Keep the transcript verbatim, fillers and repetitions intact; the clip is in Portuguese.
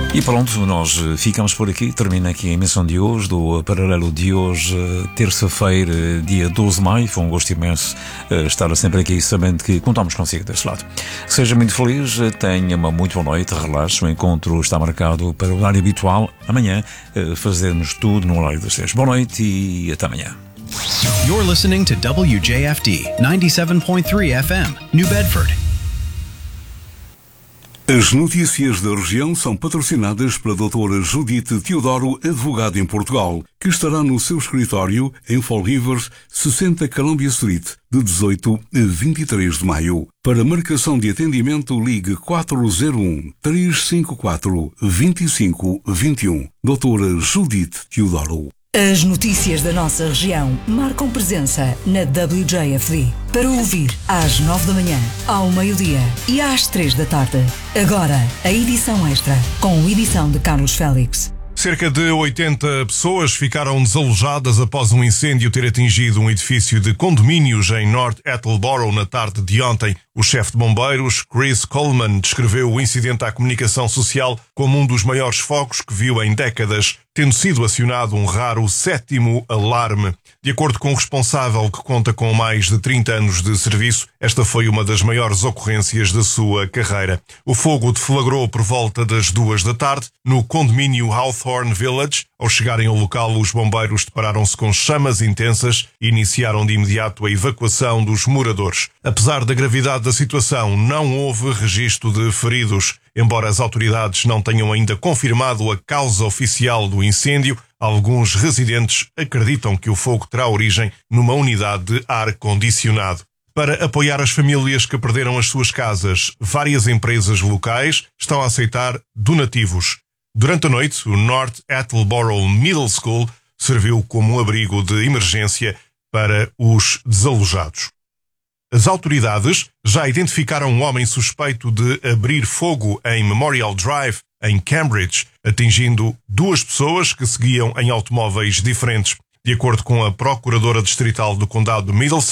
E pronto, nós ficamos por aqui. Termina aqui a emissão de hoje, do Paralelo de hoje, terça-feira, dia doze de maio. Foi um gosto imenso estar sempre aqui, sabendo que contamos consigo deste lado. Seja muito feliz, tenha uma muito boa noite, relaxe. O encontro está marcado para o horário habitual. Amanhã fazermos tudo no horário das seis. Boa noite e até amanhã. You're listening to W J F D ninety-seven point three F M, New Bedford. As notícias da região são patrocinadas pela doutora Judite Teodoro, advogada em Portugal, que estará no seu escritório em Fall Rivers, sessenta Columbia Street, de dezoito a vinte e três de maio. Para marcação de atendimento, ligue quatro zero um, três cinco quatro, dois cinco dois um. doutora Judite Teodoro. As notícias da nossa região marcam presença na W J F D. Para ouvir às nove da manhã, ao meio-dia e às três da tarde. Agora, a edição extra, com edição de Carlos Félix. Cerca de oitenta pessoas ficaram desalojadas após um incêndio ter atingido um edifício de condomínios em North Attleboro na tarde de ontem. O chefe de bombeiros, Chris Coleman, descreveu o incidente à comunicação social como um dos maiores focos que viu em décadas, tendo sido acionado um raro sétimo alarme. De acordo com o responsável, que conta com mais de trinta anos de serviço, esta foi uma das maiores ocorrências da sua carreira. O fogo deflagrou por volta das duas da tarde no condomínio Hawthorne Village. Ao chegarem ao local, os bombeiros depararam-se com chamas intensas e iniciaram de imediato a evacuação dos moradores. Apesar da gravidade da situação, não houve registro de feridos. Embora as autoridades não tenham ainda confirmado a causa oficial do incêndio, alguns residentes acreditam que o fogo terá origem numa unidade de ar-condicionado. Para apoiar as famílias que perderam as suas casas, várias empresas locais estão a aceitar donativos. Durante a noite, o North Attleboro Middle School serviu como um abrigo de emergência para os desalojados. As autoridades já identificaram um homem suspeito de abrir fogo em Memorial Drive, em Cambridge, atingindo duas pessoas que seguiam em automóveis diferentes. De acordo com a procuradora distrital do condado de Middlesex,